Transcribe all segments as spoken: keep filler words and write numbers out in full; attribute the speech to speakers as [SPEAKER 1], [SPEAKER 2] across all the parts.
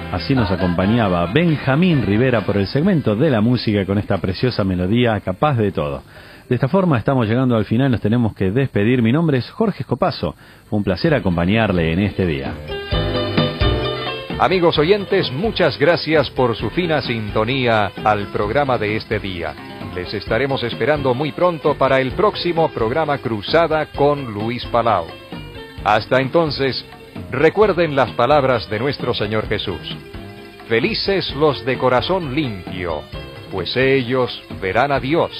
[SPEAKER 1] Así nos acompañaba Benjamín Rivera por el segmento de la música con esta preciosa melodía capaz de todo. De esta forma estamos llegando al final, nos tenemos que despedir. Mi nombre es Jorge Escopazo, un placer acompañarle en este día.
[SPEAKER 2] Amigos oyentes, muchas gracias por su fina sintonía al programa de este día. Les estaremos esperando muy pronto para el próximo programa Cruzada con Luis Palau. Hasta entonces, recuerden las palabras de nuestro Señor Jesús. Felices los de corazón limpio, pues ellos verán a Dios.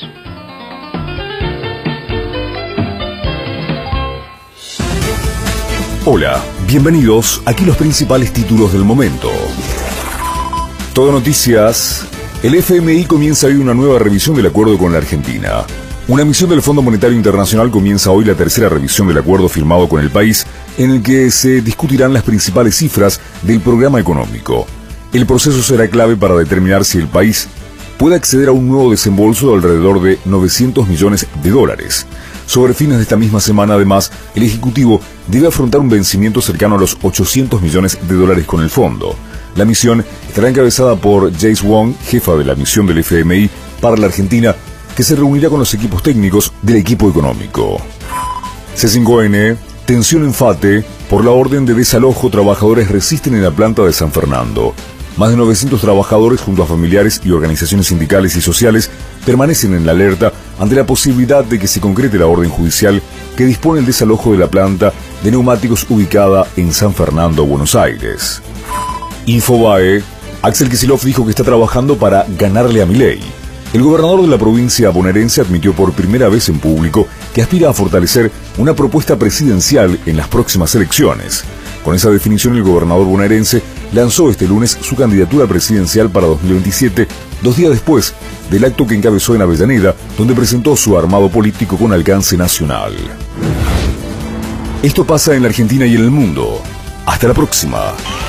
[SPEAKER 3] Hola, bienvenidos. Aquí los principales títulos del momento. Todo Noticias. El F M I comienza hoy una nueva revisión del acuerdo con la Argentina. Una misión del Fondo Monetario Internacional comienza hoy la tercera revisión del acuerdo firmado con el país, en el que se discutirán las principales cifras del programa económico. El proceso será clave para determinar si el país puede acceder a un nuevo desembolso de alrededor de novecientos millones de dólares. Sobre fines de esta misma semana, además, el Ejecutivo debe afrontar un vencimiento cercano a los ochocientos millones de dólares con el fondo. La misión estará encabezada por Jace Wong, jefa de la misión del F M I para la Argentina, que se reunirá con los equipos técnicos del equipo económico. C cinco N, tensión en FATE, por la orden de desalojo, trabajadores resisten en la planta de San Fernando. Más de novecientos trabajadores, junto a familiares y organizaciones sindicales y sociales, permanecen en la alerta ante la posibilidad de que se concrete la orden judicial que dispone el desalojo de la planta de neumáticos ubicada en San Fernando, Buenos Aires. Infobae, Axel Kicillof dijo que está trabajando para ganarle a Milei. El gobernador de la provincia bonaerense admitió por primera vez en público que aspira a fortalecer una propuesta presidencial en las próximas elecciones. Con esa definición, el gobernador bonaerense lanzó este lunes su candidatura presidencial para dos mil veintisiete, dos días después del acto que encabezó en Avellaneda, donde presentó su armado político con alcance nacional. Esto pasa en la Argentina y en el mundo. Hasta la próxima.